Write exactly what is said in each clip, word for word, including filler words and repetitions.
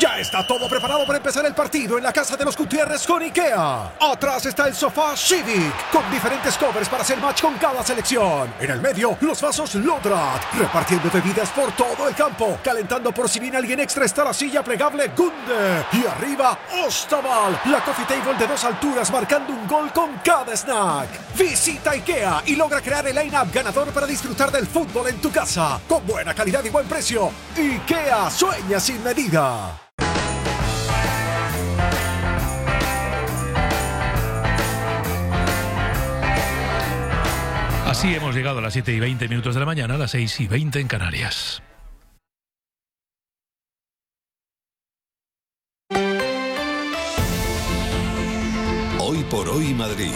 Ya está todo preparado para empezar el partido en la casa de los Gutiérrez con IKEA. Atrás está el sofá Civic, con diferentes covers para hacer match con cada selección. En el medio, los vasos Lodrat, repartiendo bebidas por todo el campo. Calentando por si viene alguien extra está la silla plegable Gunde. Y arriba, Ostaval, la coffee table de dos alturas marcando un gol con cada snack. Visita IKEA y logra crear el line-up ganador para disfrutar del fútbol en tu casa. Con buena calidad y buen precio. IKEA sueña sin medida. Así hemos llegado a las siete y veinte minutos de la mañana, a las seis y veinte en Canarias. Hoy por hoy Madrid.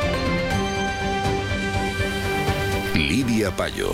Lidia Payo.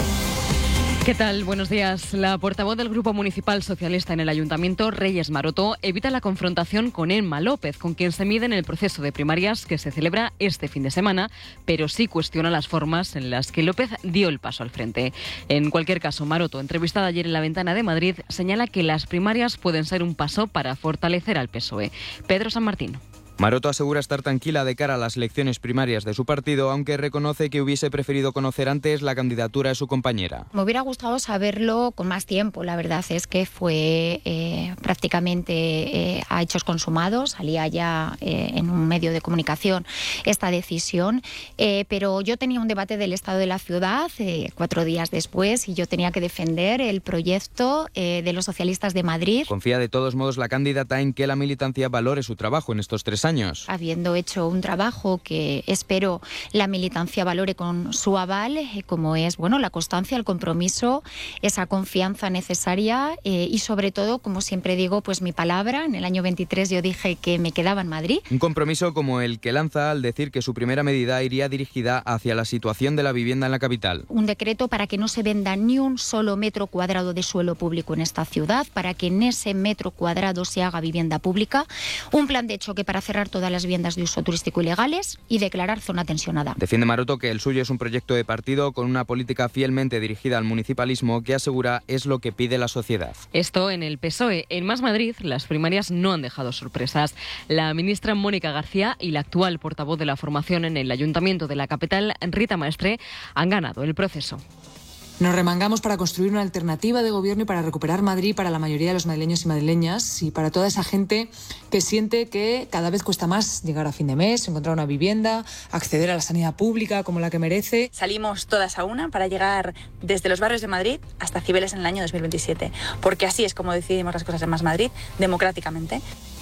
¿Qué tal? Buenos días. La portavoz del Grupo Municipal Socialista en el Ayuntamiento, Reyes Maroto, evita la confrontación con Emma López, con quien se mide en el proceso de primarias que se celebra este fin de semana, pero sí cuestiona las formas en las que López dio el paso al frente. En cualquier caso, Maroto, entrevistada ayer en La Ventana de Madrid, señala que las primarias pueden ser un paso para fortalecer al P S O E. Pedro San Martín. Maroto asegura estar tranquila de cara a las elecciones primarias de su partido, aunque reconoce que hubiese preferido conocer antes la candidatura de su compañera. Me hubiera gustado saberlo con más tiempo. La verdad es que fue eh, prácticamente eh, a hechos consumados. Salía ya eh, en un medio de comunicación esta decisión. Eh, pero yo tenía un debate del estado de la ciudad eh, cuatro días después y yo tenía que defender el proyecto eh, de los socialistas de Madrid. Confía de todos modos la candidata en que la militancia valore su trabajo en estos tres años. años. Habiendo hecho un trabajo que espero la militancia valore con su aval, eh, como es bueno la constancia, el compromiso, esa confianza necesaria eh, y sobre todo, como siempre digo, pues mi palabra. En el año veintitrés yo dije que me quedaba en Madrid. Un compromiso como el que lanza al decir que su primera medida iría dirigida hacia la situación de la vivienda en la capital. Un decreto para que no se venda ni un solo metro cuadrado de suelo público en esta ciudad, para que en ese metro cuadrado se haga vivienda pública. Un plan de choque para cerrar todas las viviendas de uso turístico ilegales y declarar zona tensionada. Defiende Maroto que el suyo es un proyecto de partido con una política fielmente dirigida al municipalismo que asegura es lo que pide la sociedad. Esto en el P S O E. En Más Madrid, las primarias no han dejado sorpresas. La ministra Mónica García y la actual portavoz de la formación en el Ayuntamiento de la capital, Rita Maestre, han ganado el proceso. Nos remangamos para construir una alternativa de gobierno y para recuperar Madrid para la mayoría de los madrileños y madrileñas y para toda esa gente que siente que cada vez cuesta más llegar a fin de mes, encontrar una vivienda, acceder a la sanidad pública como la que merece. Salimos todas a una para llegar desde los barrios de Madrid hasta Cibeles en el año dos mil veintisiete, porque así es como decidimos las cosas en Más Madrid, democráticamente.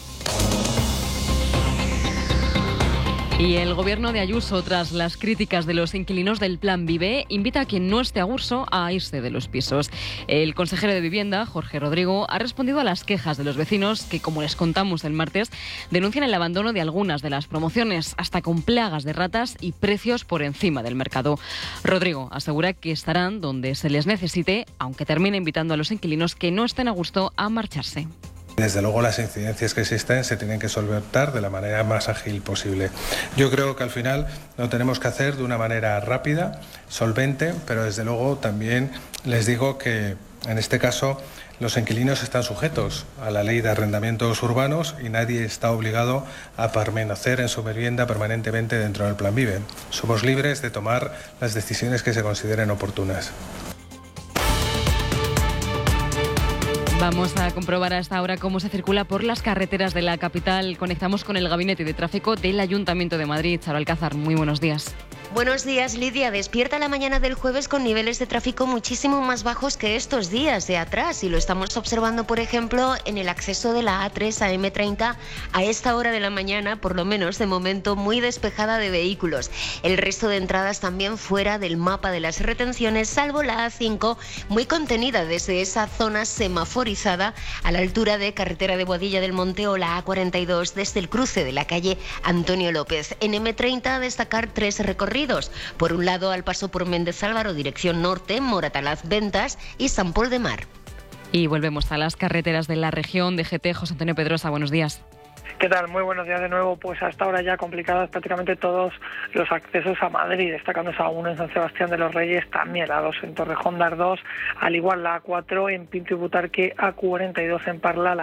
Y el gobierno de Ayuso, tras las críticas de los inquilinos del Plan Vive, invita a quien no esté a gusto a irse de los pisos. El consejero de Vivienda, Jorge Rodrigo, ha respondido a las quejas de los vecinos que, como les contamos el martes, denuncian el abandono de algunas de las promociones, hasta con plagas de ratas y precios por encima del mercado. Rodrigo asegura que estarán donde se les necesite, aunque termine invitando a los inquilinos que no estén a gusto a marcharse. Desde luego las incidencias que existen se tienen que solventar de la manera más ágil posible. Yo creo que al final lo tenemos que hacer de una manera rápida, solvente, pero desde luego también les digo que en este caso los inquilinos están sujetos a la ley de arrendamientos urbanos y nadie está obligado a permanecer en su vivienda permanentemente dentro del Plan Vive. Somos libres de tomar las decisiones que se consideren oportunas. Vamos a comprobar a esta hora cómo se circula por las carreteras de la capital. Conectamos con el Gabinete de Tráfico del Ayuntamiento de Madrid. Charo Alcázar, muy buenos días. Buenos días, Lidia. Despierta la mañana del jueves con niveles de tráfico muchísimo más bajos que estos días de atrás y lo estamos observando, por ejemplo, en el acceso de la A tres a eme treinta a esta hora de la mañana, por lo menos de momento muy despejada de vehículos. El resto de entradas también fuera del mapa de las retenciones, salvo la A cinco, muy contenida desde esa zona semaforizada a la altura de Carretera de Boadilla del Monte o la A cuarenta y dos desde el cruce de la calle Antonio López. En eme treinta a destacar tres recorridos. Por un lado, al paso por Méndez Álvaro, dirección norte, Moratalaz, Ventas y San Pol de Mar. Y volvemos a las carreteras de la región. D G T, José Antonio Pedrosa, buenos días. ¿Qué tal? Muy buenos días de nuevo. Pues hasta ahora ya complicadas prácticamente todos los accesos a Madrid, destacándose a uno en San Sebastián de los Reyes, también la dos en Torrejón de Ardoz, al igual la A cuatro en Pinto y Butarque, A cuarenta y dos en Parla,